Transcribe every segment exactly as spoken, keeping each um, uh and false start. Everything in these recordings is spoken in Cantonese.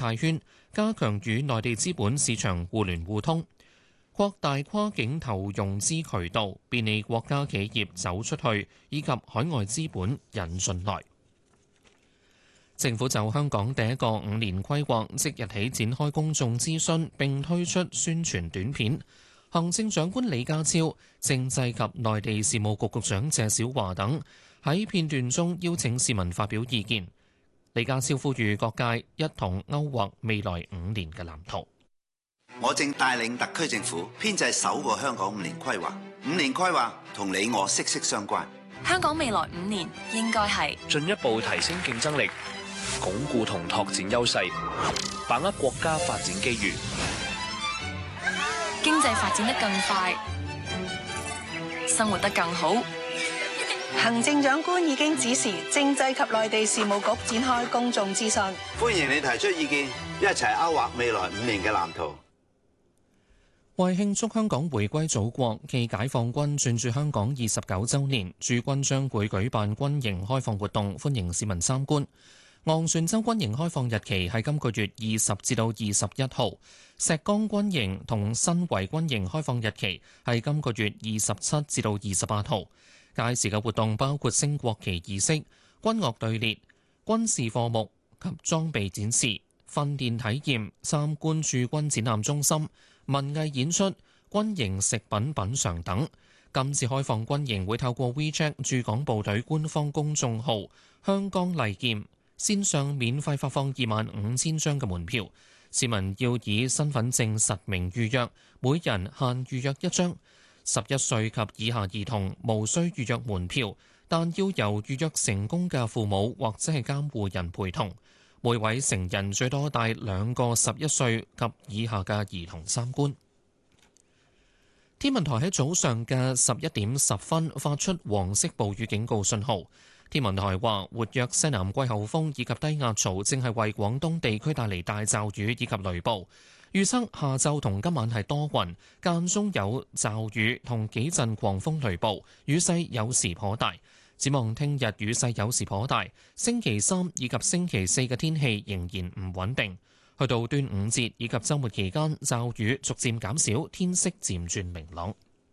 態圈，加強與內地資本市場互聯互通，擴大跨境投融資渠道，便利國家企業走出去，以及海外資本引進來。政府就香港第一個五年規劃即日起展開公眾諮詢，並推出宣傳短片。行政長官李家超、政制及內地事務局局長謝小華等喺片段中邀請市民發表意見。李家超呼籲各界一同勾畫未來五年嘅藍圖。 我正帶領特區政府編製首個香港五年規劃，五年規劃同你我息息相關。 香港未來五年應該係進一步提升競爭力，鞏固同拓展優勢，把握國家發展機遇。 經濟發展得更快，生活得更好。 行政長官已經指示政制及內地事務局展開公眾諮詢， 歡迎你提出意見，一齊勾畫未來五年嘅藍圖。 為慶祝香港回歸祖國暨解放軍進駐香港二十九週年，駐軍將會舉辦軍營開放活動，歡迎市民參觀。昂船洲軍營開放日期係今個月二十至到二十一號，石崗軍營同新圍軍營開放日期係今個月二十七至到二十八號。屆時嘅活動包括升國旗儀式、軍樂隊列、軍事課目及裝備展示、訓練體驗、參觀駐軍展覽中心、文藝演出、軍營食品品嚐等。今次開放軍營會透過 WeChat 駐港部隊官方公眾號香江麗劍線上免費發放二萬五千張嘅門票，市民要以身份證實名預約，每人限預約一張。十一歲及以下兒童無需預約門票，但要由預約成功嘅父母或者係監護人陪同。每位成人最多帶兩個十一歲及以下嘅兒童參觀。天文台喺早上嘅十一點十分發出黃色暴雨警告信號。天文台話，活躍西南季候風以及低壓槽正係為廣東地區帶嚟大驟雨以及雷暴。預測下晝同今晚係多雲，間中有驟雨同幾陣狂風雷暴，雨勢有時頗大。展望聽日雨勢有時頗大，星期三以及星期四嘅天氣仍然唔穩定。去到端午節以及週末期間，驟雨逐漸減少，天色漸轉明朗。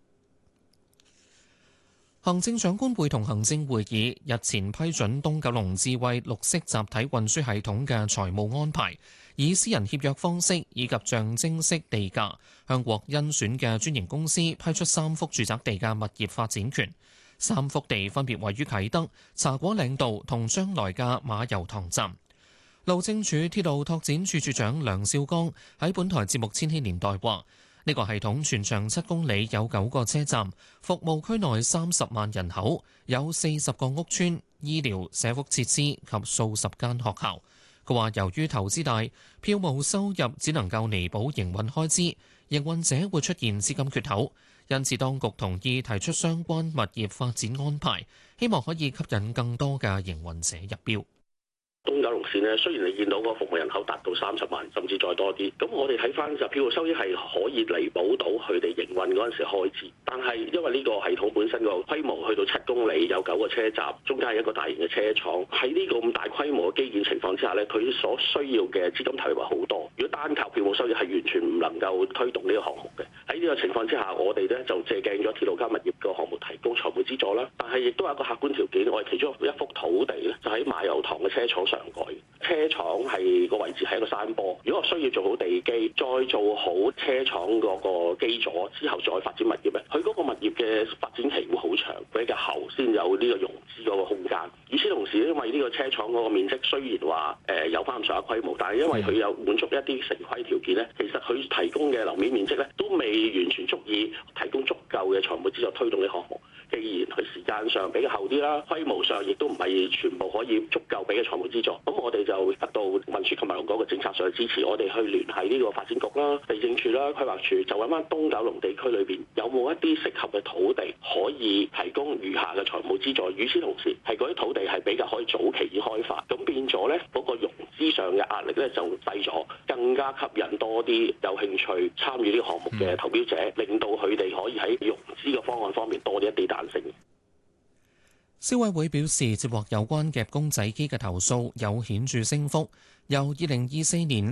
行政長官會同行政會議日前批准東九龍智慧綠色集體運輸系統嘅財務安排，以私人協約方式以及象徵式地價向獲甄選嘅專營公司批出三幅住宅地嘅物業發展權。三幅地分別位於啟德、茶果嶺道同將來嘅馬油塘站。路政署鐵路拓展處處長梁少剛喺本台節目《千禧年代》話：呢個系統全長七公里，有九個車站，服務區內三十萬人口，有四十個屋邨、醫療、社福設施及數十間學校。佢話：由於投資大，票務收入只能夠彌補營運開支，營運者會出現資金缺口。因此，當局同意提出相關物業發展安排，希望可以吸引更多嘅營運者入標。 東九龍線咧，雖然你見到個服務人口達到三十萬，甚至再多啲，咁我哋睇翻就票務收益係可以彌補到佢哋營運嗰陣時開支，但係因為呢個系統本身個規模去到七公里，有九個車站，中間係一個大型嘅車廠，喺呢個咁大規模嘅基建情況之下咧，佢所需要嘅資金投入係好多。如果單靠票務收益係完全唔能夠推動呢個項目嘅。喺呢個情況之下，我哋咧就借鏡咗鐵路加物業個項目提供財務資助啦，但係亦都有一個客觀條件，我哋其中一幅土地咧就喺馬油塘嘅車廠上蓋，車廠係個位置係一個山坡。如果我需要做好地基，再做好車廠嗰個基礎之後再發展物業咧，佢嗰個物業嘅發展期會好長，比較後先有呢個融資嗰個空間。與此同時，因為呢個車廠嗰個面積雖然話誒、呃、有翻咁上下規模，但係因為佢有滿足一啲城規條件咧，其實佢提供嘅樓面面積咧都未完全足以提供足夠嘅財務資助推動呢個項目。既然佢時間上比較後啲啦，規模上亦都唔係全部可以足夠俾嘅財務資助，咁我哋就得到運輸及物流局嘅政策上嘅支持，我哋去聯繫呢個發展局啦、地政處啦、規劃處，就揾翻東九龍地區裏邊有冇一啲適合嘅土地可以提供餘下嘅財務資助。與此同時，係嗰啲土地係比較可以早期已開發，咁變咗咧嗰個融資上嘅壓力咧就細咗，更加吸引多啲有興趣參與呢個項目嘅投標者，令到佢哋可以喺融資嘅方案方面多啲一啲彈性。 消委會表示，接獲有關夾公仔機嘅投訴有顯著升幅，由二零二四年